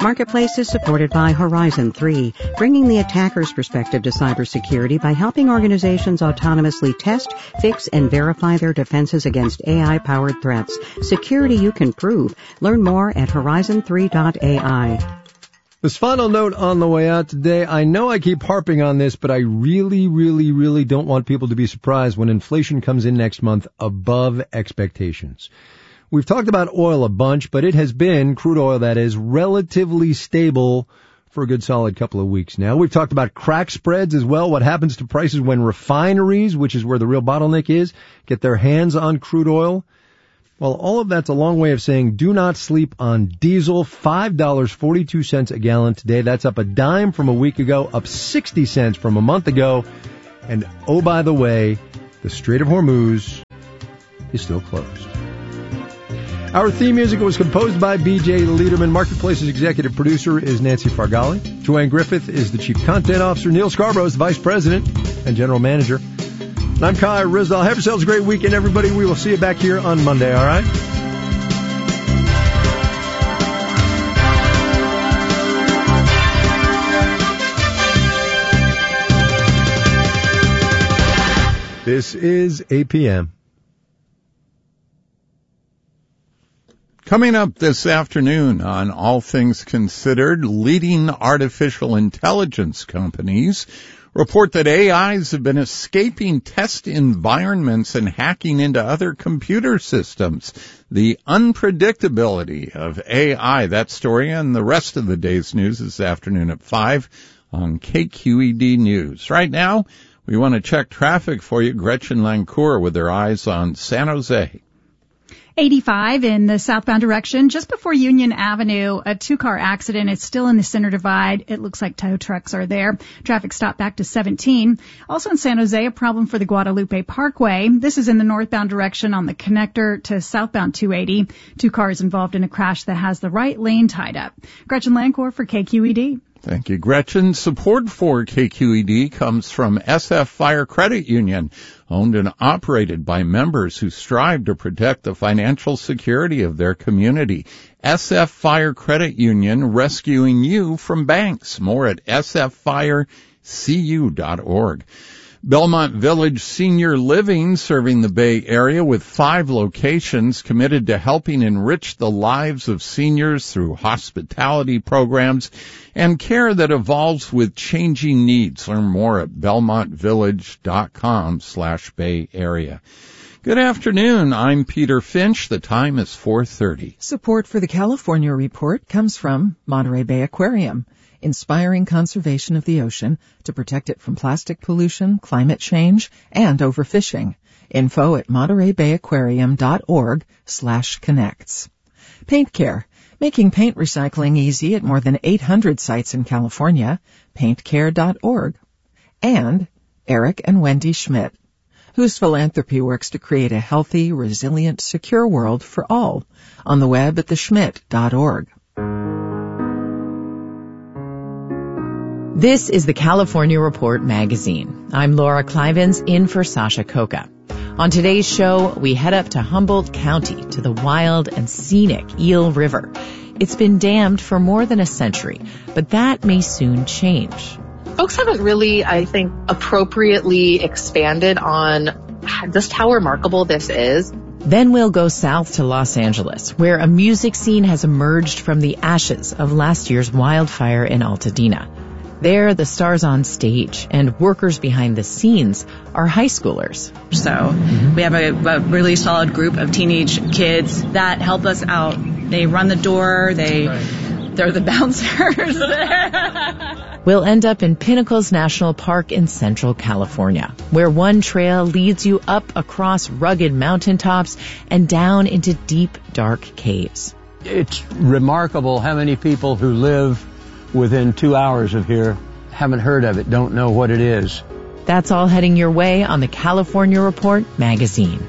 Marketplace is supported by Horizon 3, bringing the attacker's perspective to cybersecurity by helping organizations autonomously test, fix, and verify their defenses against AI-powered threats. Security you can prove. Learn more at horizon3.ai. This final note on the way out today, I know I keep harping on this, but I really don't want people to be surprised when inflation comes in next month above expectations. We've talked about oil a bunch, but it has been, crude oil that is, relatively stable for a good solid couple of weeks now. We've talked about crack spreads as well, what happens to prices when refineries, which is where the real bottleneck is, get their hands on crude oil. Well, all of that's a long way of saying do not sleep on diesel. $5.42 a gallon today. That's up a dime from a week ago, up 60 cents from a month ago. And oh, by the way, the Strait of Hormuz is still closed. Our theme music was composed by B.J. Lederman. Marketplace's executive producer is Nancy Fargali. Joanne Griffith is the chief content officer. Neil Scarborough is the vice president and general manager. And I'm Kai Ryssdal. Have yourselves a great weekend, everybody. We will see you back here on Monday, all right? This is APM. Coming up this afternoon on All Things Considered, leading artificial intelligence companies report that AIs have been escaping test environments and hacking into other computer systems. The unpredictability of AI, that story and the rest of the day's news this afternoon at 5 on KQED News. Right now, we want to check traffic for you. Gretchen Lancour with her eyes on San Jose. 85 in the southbound direction, just before Union Avenue, a two-car accident. It's still in the center divide. It looks like tow trucks are there. Traffic stopped back to 17. Also in San Jose, a problem for the Guadalupe Parkway. This is in the northbound direction on the connector to southbound 280. Two cars involved in a crash that has the right lane tied up. Gretchen Lancour for KQED. Thank you, Gretchen. Support for KQED comes from SF Fire Credit Union, owned and operated by members who strive to protect the financial security of their community. SF Fire Credit Union, rescuing you from banks. More at sffirecu.org. Belmont Village Senior Living, serving the Bay Area with 5 locations, committed to helping enrich the lives of seniors through hospitality programs and care that evolves with changing needs. Learn more at belmontvillage.com/Bay Area. Good afternoon. I'm Peter Finch. The time is 4:30. Support for the California Report comes from Monterey Bay Aquarium, inspiring conservation of the ocean to protect it from plastic pollution, climate change, and overfishing. Info at montereybayaquarium.org/connects. Paint Care, making paint recycling easy at more than 800 sites in California. Paintcare.org. And Eric and Wendy Schmidt, whose philanthropy works to create a healthy, resilient, secure world for all. On the web at theschmidt.org. This is the California Report magazine. I'm Laura Clivens, in for Sasha Coca. On today's show, we head up to Humboldt County to the wild and scenic Eel River. It's been dammed for more than a century, but that may soon change. Folks haven't really, I think, appropriately expanded on just how remarkable this is. Then we'll go south to Los Angeles, where a music scene has emerged from the ashes of last year's wildfire in Altadena. There, the stars on stage and workers behind the scenes are high schoolers. So we have a really solid group of teenage kids that help us out. They run the door. They're the bouncers. We'll end up in Pinnacles National Park in Central California, where one trail leads you up across rugged mountaintops and down into deep, dark caves. It's remarkable how many people who live within 2 hours of here haven't heard of it, don't know what it is. That's all heading your way on the California Report magazine.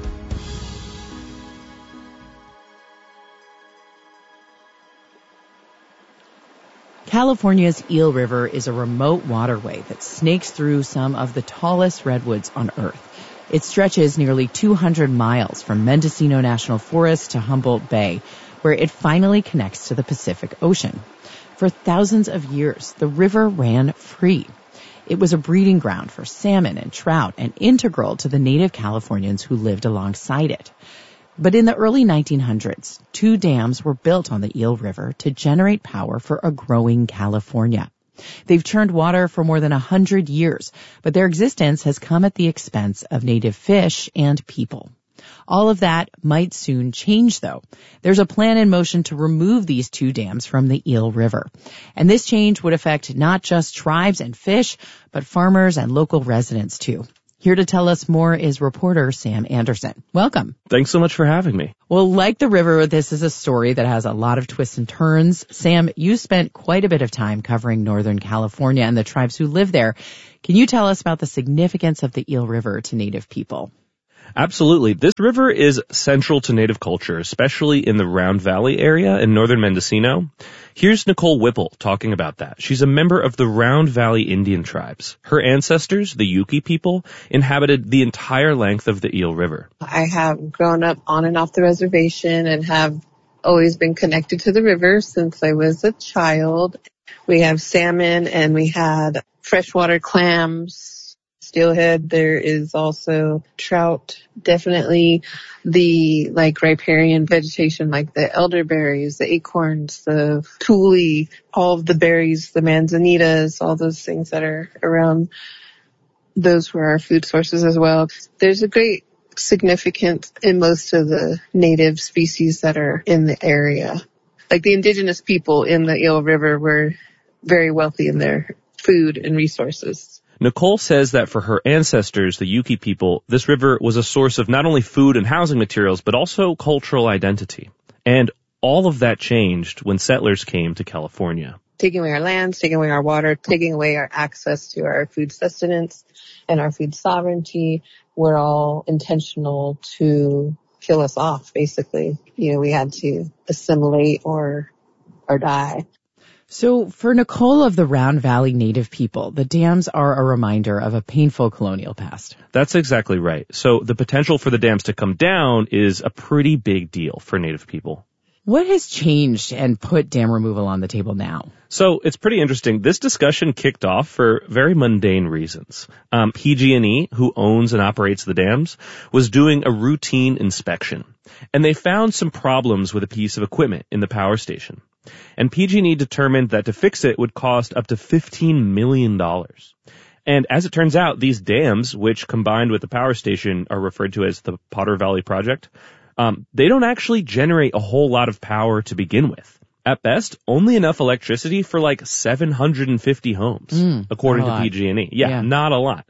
California's Eel River is a remote waterway that snakes through some of the tallest redwoods on Earth. It stretches nearly 200 miles from Mendocino National Forest to Humboldt Bay, where it finally connects to the Pacific Ocean. For thousands of years, the river ran free. It was a breeding ground for salmon and trout and integral to the native Californians who lived alongside it. But in the early 1900s, 2 dams were built on the Eel River to generate power for a growing California. They've churned water for more than 100 years, but their existence has come at the expense of native fish and people. All of that might soon change, though. There's a plan in motion to remove these 2 dams from the Eel River. And this change would affect not just tribes and fish, but farmers and local residents, too. Here to tell us more is reporter Sam Anderson. Welcome. Thanks so much for having me. Well, like the river, this is a story that has a lot of twists and turns. Sam, you spent quite a bit of time covering Northern California and the tribes who live there. Can you tell us about the significance of the Eel River to Native people? Absolutely. This river is central to Native culture, especially in the Round Valley area in northern Mendocino. Here's Nicole Whipple talking about that. She's a member of the Round Valley Indian tribes. Her ancestors, the Yuki people, inhabited the entire length of the Eel River. I have grown up on and off the reservation and have always been connected to the river since I was a child. We have salmon and we had freshwater clams, steelhead. There is also trout, definitely the riparian vegetation like the elderberries, the acorns, the tule, all of the berries, the manzanitas, all those things that are around. Those were our food sources as well. There's a great significance in most of the native species that are in the area. Like the indigenous people in the Eel River were very wealthy in their food and resources. Nicole says that for her ancestors, the Yuki people, this river was a source of not only food and housing materials, but also cultural identity. And all of that changed when settlers came to California. Taking away our lands, taking away our water, taking away our access to our food sustenance and our food sovereignty were all intentional to kill us off, basically. We had to assimilate or die. So for Nicole of the Round Valley Native people, the dams are a reminder of a painful colonial past. That's exactly right. So the potential for the dams to come down is a pretty big deal for Native people. What has changed and put dam removal on the table now? So it's pretty interesting. This discussion kicked off for very mundane reasons. PG&E, who owns and operates the dams, was doing a routine inspection, and they found some problems with a piece of equipment in the power station. And PG&E determined that to fix it would cost up to $15 million. And as it turns out, these dams, which combined with the power station are referred to as the Potter Valley Project, they don't actually generate a whole lot of power to begin with. At best, only enough electricity for like 750 homes, according to PG&E. Yeah, not a lot.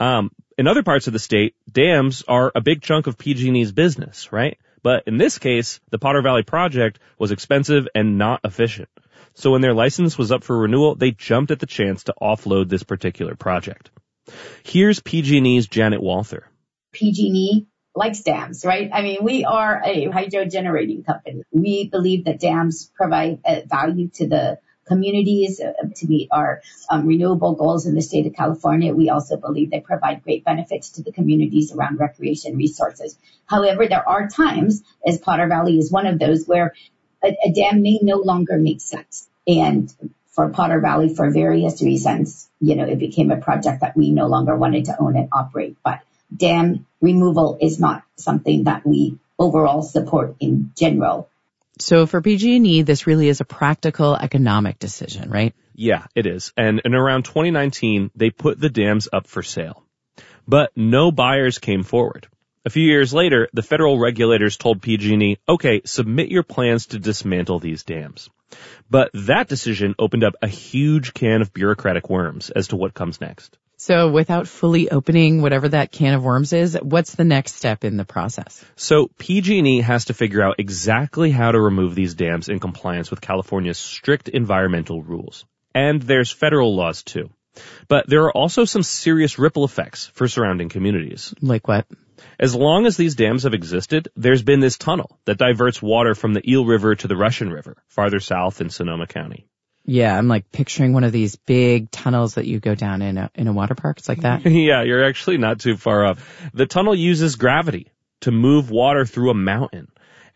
In other parts of the state, dams are a big chunk of PG&E's business, right? But in this case, the Potter Valley Project was expensive and not efficient. So when their license was up for renewal, they jumped at the chance to offload this particular project. Here's PG&E's Janet Walther. PG&E likes dams, right? I mean, we are a hydro generating company. We believe that dams provide value to the communities to meet our renewable goals in the state of California. We also believe they provide great benefits to the communities around recreation resources. However, there are times, as Potter Valley is one of those, where a dam may no longer make sense. And for Potter Valley, for various reasons, it became a project that we no longer wanted to own and operate. But dam removal is not something that we overall support in general. So for PG&E, this really is a practical economic decision, right? Yeah, it is. And in around 2019, they put the dams up for sale. But no buyers came forward. A few years later, the federal regulators told PG&E, okay, submit your plans to dismantle these dams. But that decision opened up a huge can of bureaucratic worms as to what comes next. So without fully opening whatever that can of worms is, what's the next step in the process? So PG&E has to figure out exactly how to remove these dams in compliance with California's strict environmental rules. And there's federal laws too. But there are also some serious ripple effects for surrounding communities. Like what? As long as these dams have existed, there's been this tunnel that diverts water from the Eel River to the Russian River, farther south in Sonoma County. Yeah, I'm picturing one of these big tunnels that you go down in a water park. It's like that. Yeah, you're actually not too far off. The tunnel uses gravity to move water through a mountain.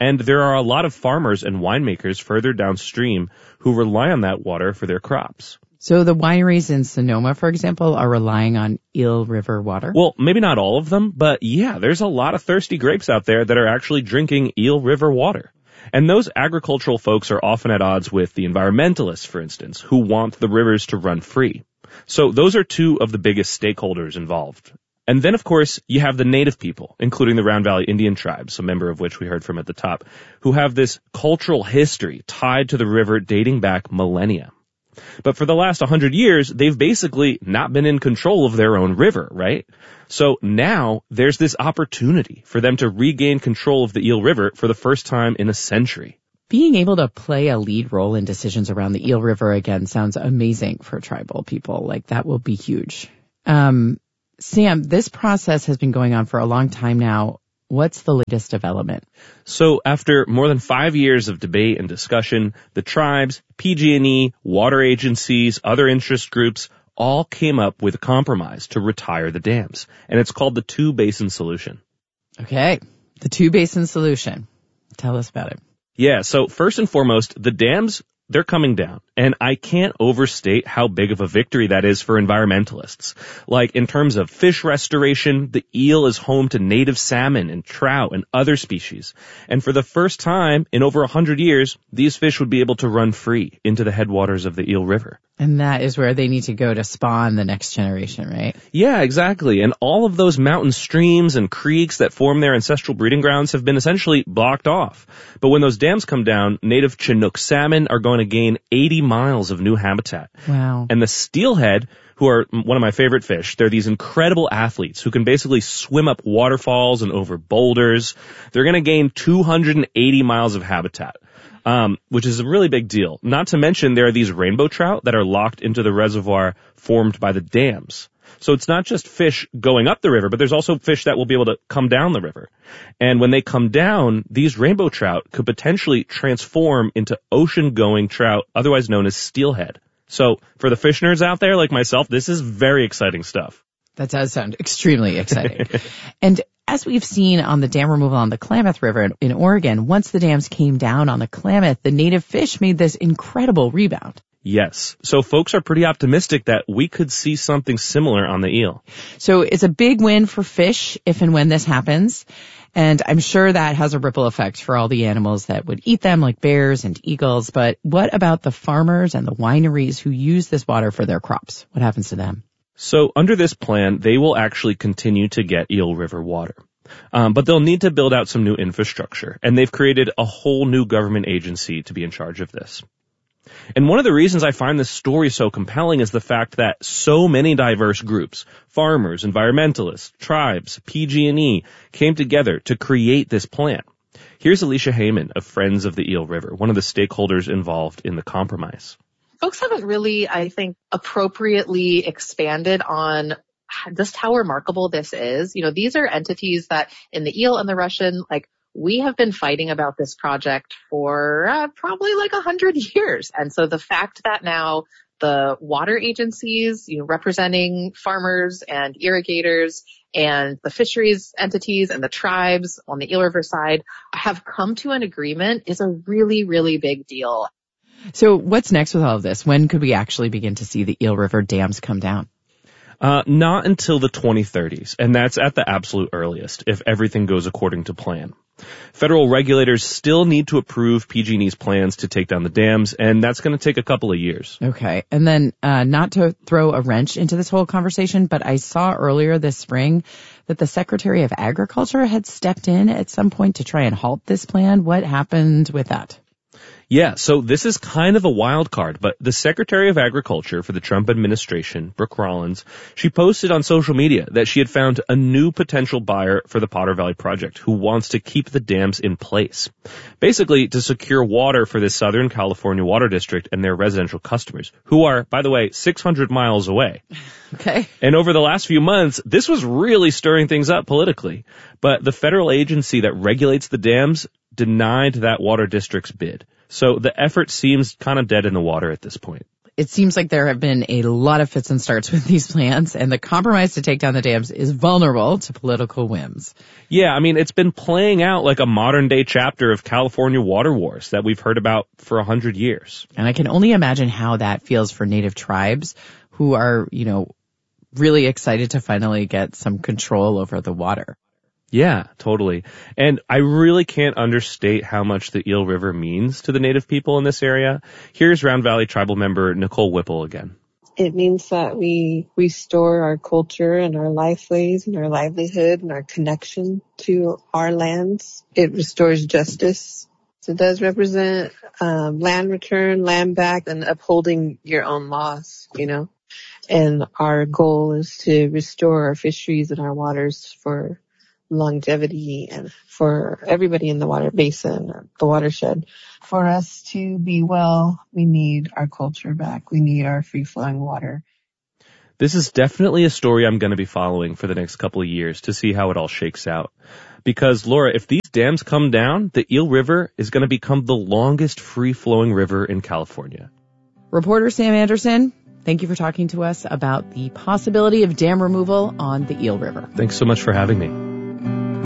And there are a lot of farmers and winemakers further downstream who rely on that water for their crops. So the wineries in Sonoma, for example, are relying on Eel River water? Well, maybe not all of them, but yeah, there's a lot of thirsty grapes out there that are actually drinking Eel River water. And those agricultural folks are often at odds with the environmentalists, for instance, who want the rivers to run free. So those are two of the biggest stakeholders involved. And then, of course, you have the native people, including the Round Valley Indian tribes, a member of which we heard from at the top, who have this cultural history tied to the river dating back millennia. But for the last 100 years, they've basically not been in control of their own river, right? So now there's this opportunity for them to regain control of the Eel River for the first time in a century. Being able to play a lead role in decisions around the Eel River again sounds amazing for tribal people. Like, that will be huge. Sam, this process has been going on for a long time now. What's the latest development? So after more than 5 years of debate and discussion, the tribes, PG&E, water agencies, other interest groups all came up with a compromise to retire the dams. And it's called the two-basin solution. Okay, the two-basin solution. Tell us about it. Yeah, so first and foremost, the dams, they're coming down. And I can't overstate how big of a victory that is for environmentalists. Like, in terms of fish restoration, the eel is home to native salmon and trout and other species. And for the first time in over 100 years, these fish would be able to run free into the headwaters of the Eel River. And that is where they need to go to spawn the next generation, right? Yeah, exactly. And all of those mountain streams and creeks that form their ancestral breeding grounds have been essentially blocked off. But when those dams come down, native Chinook salmon are going to gain 80 miles of new habitat. Wow. And the steelhead, who are one of my favorite fish, they're these incredible athletes who can basically swim up waterfalls and over boulders. They're going to gain 280 miles of habitat. Which is a really big deal. Not to mention there are these rainbow trout that are locked into the reservoir formed by the dams. So it's not just fish going up the river, but there's also fish that will be able to come down the river. And when they come down, these rainbow trout could potentially transform into ocean-going trout, otherwise known as steelhead. So for the fish nerds out there like myself, this is very exciting stuff. That does sound extremely exciting. And as we've seen on the dam removal on the Klamath River in Oregon, once the dams came down on the Klamath, the native fish made this incredible rebound. Yes. So folks are pretty optimistic that we could see something similar on the eel. So it's a big win for fish if and when this happens. And I'm sure that has a ripple effect for all the animals that would eat them, like bears and eagles. But what about the farmers and the wineries who use this water for their crops? What happens to them? So under this plan, they will actually continue to get Eel River water. But they'll need to build out some new infrastructure. And they've created a whole new government agency to be in charge of this. And one of the reasons I find this story so compelling is the fact that so many diverse groups, farmers, environmentalists, tribes, PG&E, came together to create this plan. Here's Alicia Heyman of Friends of the Eel River, one of the stakeholders involved in the compromise. Folks haven't really, I think, appropriately expanded on just how remarkable this is. You know, these are entities that in the eel and the Russian, like, we have been fighting about this project for probably like 100 years. And so the fact that now the water agencies, you know, representing farmers and irrigators and the fisheries entities and the tribes on the Eel River side have come to an agreement is a really, really big deal. So what's next with all of this? When could we actually begin to see the Eel River dams come down? Not until the 2030s, and that's at the absolute earliest, if everything goes according to plan. Federal regulators still need to approve PG&E's plans to take down the dams, and that's going to take a couple of years. Okay. And then, not to throw a wrench into this whole conversation, but I saw earlier this spring that the Secretary of Agriculture had stepped in at some point to try and halt this plan. What happened with that? Yeah, so this is kind of a wild card, but the Secretary of Agriculture for the Trump administration, Brooke Rollins, she posted on social media that she had found a new potential buyer for the Potter Valley project who wants to keep the dams in place. Basically, to secure water for this Southern California water district and their residential customers, who are, by the way, 600 miles away. Okay. And over the last few months, this was really stirring things up politically. But the federal agency that regulates the dams denied that water district's bid. So the effort seems kind of dead in the water at this point. It seems like there have been a lot of fits and starts with these plans, and the compromise to take down the dams is vulnerable to political whims. Yeah, I mean, it's been playing out like a modern-day chapter of California water wars that we've heard about for 100 years. And I can only imagine how that feels for native tribes who are, really excited to finally get some control over the water. Yeah, totally. And I really can't understate how much the Eel River means to the native people in this area. Here's Round Valley Tribal member Nicole Whipple again. It means that we restore our culture and our lifeways and our livelihood and our connection to our lands. It restores justice. So it does represent land return, land back, and upholding your own laws, And our goal is to restore our fisheries and our waters for longevity and for everybody in the water basin, the watershed. For us to be well, we need our culture back. We need our free-flowing water. This is definitely a story I'm going to be following for the next couple of years to see how it all shakes out. Because, Laura, if these dams come down, the Eel River is going to become the longest free-flowing river in California. Reporter Sam Anderson, thank you for talking to us about the possibility of dam removal on the Eel River. Thanks so much for having me.